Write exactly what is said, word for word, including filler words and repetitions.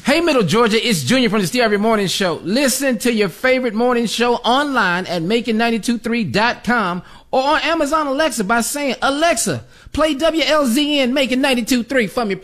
Hey, Middle Georgia, it's Junior from the Steve Harvey Morning Show. Listen to your favorite morning show online at making ninety two three dot com or on Amazon Alexa by saying, Alexa, play W L Z N Making ninety two three for me.